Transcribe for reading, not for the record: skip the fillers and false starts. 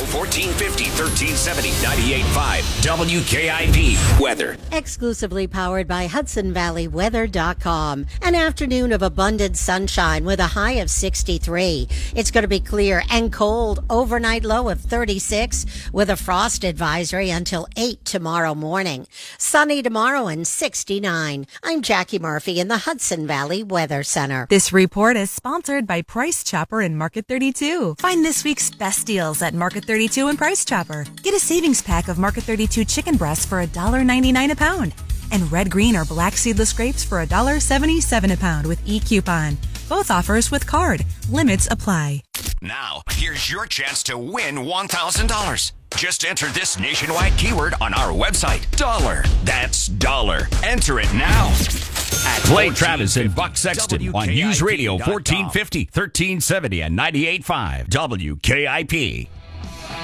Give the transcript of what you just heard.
1450, 1370, 98.5 WKIP weather. Exclusively powered by HudsonValleyWeather.com. An afternoon of abundant sunshine with a high of 63. It's going to be clear and cold. Overnight low of 36 with a frost advisory until 8 tomorrow morning. Sunny tomorrow and 69. I'm Jackie Murphy in the Hudson Valley Weather Center. This report is sponsored by Price Chopper and Market 32. Find this week's best deals at Market 32 and Price Chopper. Get a savings pack of Market 32 chicken breasts for $1.99 a pound. And red, green, or black seedless grapes for $1.77 a pound with e-coupon. Both offers with card. Limits apply. Now, here's your chance to win $1,000. Just enter this nationwide keyword on our website. Dollar. That's dollar. Enter it now. Play Travis and Buck Sexton on News Radio 1450, 1370, and 98.5 WKIP.